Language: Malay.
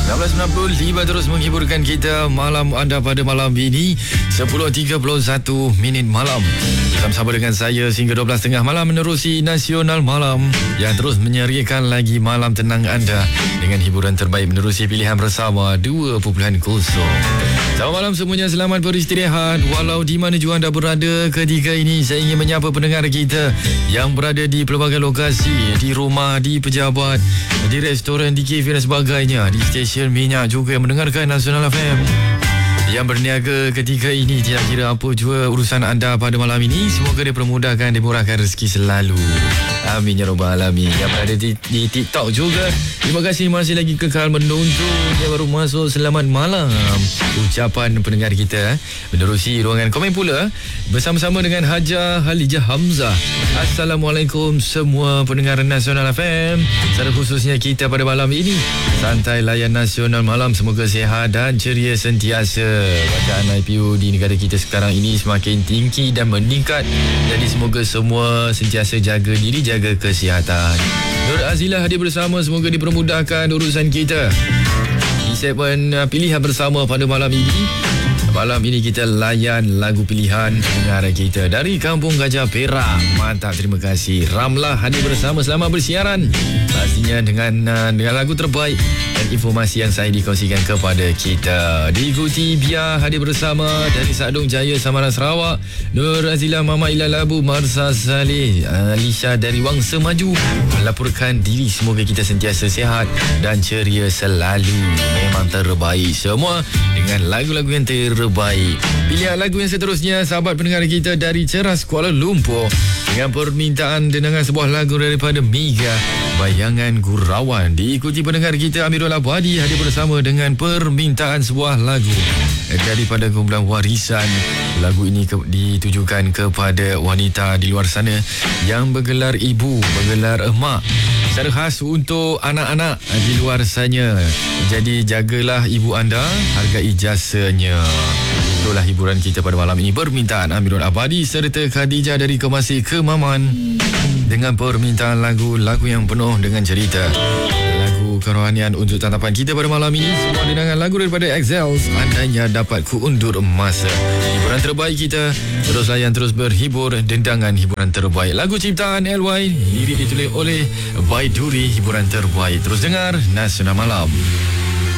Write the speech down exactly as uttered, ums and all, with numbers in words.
enam belas sembilan puluh lima terus menghiburkan kita malam anda pada malam ini sepuluh tiga puluh satu minit malam. Bersama-sama dengan saya sehingga dua belas tiga puluh malam menerusi Nasional Malam yang terus menyeriakan lagi malam tenang anda dengan hiburan terbaik menerusi pilihan bersama dua titik kosong. Selamat malam semuanya, selamat beristirahat walau di mana juga anda berada. Ketika ini saya ingin menyapa pendengar kita yang berada di pelbagai lokasi, di rumah, di pejabat, di restoran, di kafe dan sebagainya, di stesen minyak juga yang mendengarkan Nasional F M. Yang berniaga ketika ini, tidak kira apa jua urusan anda pada malam ini, semoga dipermudahkan, dimurahkan rezeki selalu. Amin ya rabbal alamin. Yang berada di, di TikTok juga, terima kasih masih lagi kekal menonton. Yang baru masuk, selamat malam ucapan pendengar kita menerusi ruangan komen pula bersama-sama dengan Haja Halijah Hamzah. Assalamualaikum semua pendengar Nasional F M, secara khususnya kita pada malam ini. Santai layan Nasional Malam, semoga sihat dan ceria sentiasa. Bacaan I P U di negara kita sekarang ini semakin tinggi dan meningkat, jadi semoga semua sentiasa jaga diri, jaga kesihatan. Nur Azilah hadir bersama, semoga dipermudahkan urusan kita di segmen pilihan bersama pada malam ini. Malam ini kita layan lagu pilihan pendengar kita dari Kampung Gajah Perak. Mantap, terima kasih. Ramlah hadir bersama, selamat bersiaran. Pastinya dengan uh, dengan lagu terbaik dan informasi yang saya dikongsikan kepada kita. Diikuti Bia hadir bersama dari Sadung Jaya, Samaran, Sarawak. Nur Azilah, Mama Ila Labu, Marsa Saleh, Alisha dari Wangsa Maju melaporkan diri. Semoga kita sentiasa sihat dan ceria selalu. Memang terbaik semua dengan lagu-lagu yang terbaik. Baik. Pilihan lagu yang seterusnya, sahabat pendengar kita dari Ceras, Kuala Lumpur, dengan permintaan dendangan sebuah lagu daripada Mega, Bayangan Gurauan. Diikuti pendengar kita Amirul Abadi hadir bersama dengan permintaan sebuah lagu daripada kumpulan Warisan. Lagu ini ke- ditujukan kepada wanita di luar sana yang bergelar ibu, bergelar emak, secara khas untuk anak-anak di luar sana. Jadi jagalah ibu anda, hargai jasanya. Itulah hiburan kita pada malam ini, permintaan Amirul Abadi serta Khadijah dari Kemasih Kemaman dengan permintaan lagu-lagu yang penuh dengan cerita, lagu kerohanian untuk tatapan kita pada malam ini. Semua dengan lagu daripada Excels, andainya dapat ku undur masa. Hiburan terbaik kita, terus layan, terus berhibur, dendangan hiburan terbaik. Lagu ciptaan L Y, lirik ditulis oleh Baiduri, hiburan terbaik. Terus dengar Nasional Malam.